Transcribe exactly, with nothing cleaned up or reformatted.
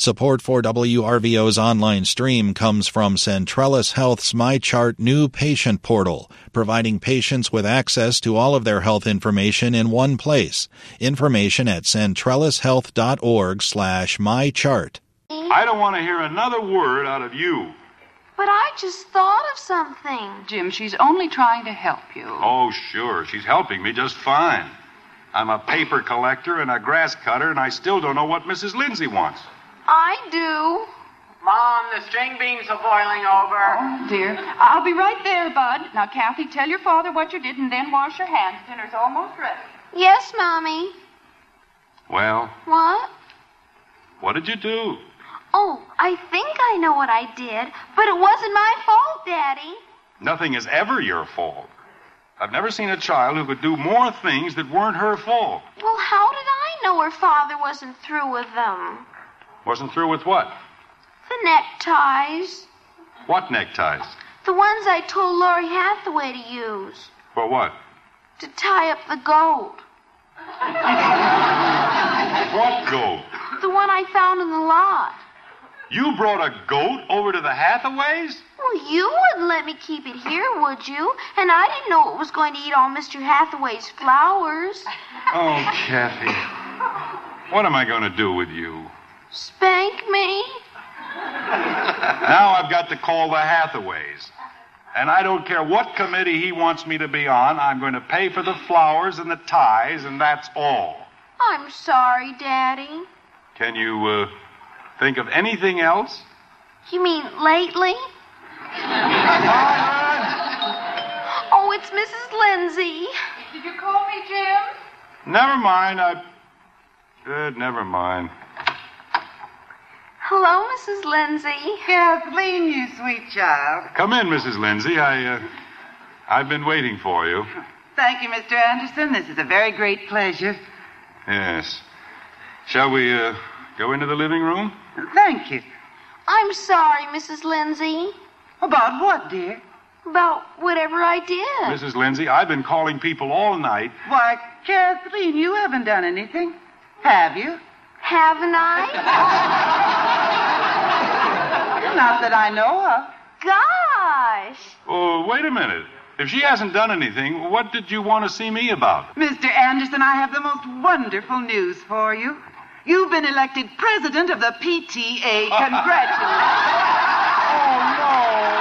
Support for W R V O's online stream comes from Centrellis Health's MyChart new patient portal, providing patients with access to all of their health information in one place. Information at centrellishealth.org slash mychart. I don't want to hear another word out of you. But I just thought of something. Jim, she's only trying to help you. Oh, sure. She's helping me just fine. I'm a paper collector and a grass cutter, and I still don't know what Missus Lindsay wants. I do. Mom, the string beans are boiling over. Oh, dear. I'll be right there, Bud. Now, Kathy, tell your father what you did and then wash your hands. Dinner's almost ready. Yes, Mommy. Well? What? What did you do? Oh, I think I know what I did, but it wasn't my fault, Daddy. Nothing is ever your fault. I've never seen a child who could do more things that weren't her fault. Well, how did I know her father wasn't through with them? Wasn't through with what? The neckties. What neckties? The ones I told Lori Hathaway to use. For what? To tie up the goat. What goat? The one I found in the lot. You brought a goat over to the Hathaways? Well, you wouldn't let me keep it here, would you? And I didn't know it was going to eat all Mister Hathaway's flowers. Oh, Kathy. What am I going to do with you? Spank me? Now I've got to call the Hathaways. And I don't care what committee he wants me to be on. I'm going to pay for the flowers and the ties, and that's all. I'm sorry, Daddy. Can you, uh, think of anything else? You mean lately? Oh, it's Missus Lindsay. Did you call me, Jim? Never mind. I... Uh, never mind. Hello, Missus Lindsay. Kathleen, you sweet child. Come in, Missus Lindsay. I, uh, I've been waiting for you. Thank you, Mister Anderson. This is a very great pleasure. Yes. Shall we, uh, go into the living room? Thank you. I'm sorry, Missus Lindsay. About what, dear? About whatever I did. Missus Lindsay, I've been calling people all night. Why, Kathleen, you haven't done anything. Have you? Haven't I? Not that I know of. Gosh. Oh, wait a minute. If she hasn't done anything, what did you want to see me about? Mister Anderson, I have the most wonderful news for you. You've been elected president of the P T A. Congratulations. Oh, no.